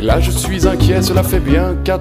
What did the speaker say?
là je suis inquiet, cela fait bien 4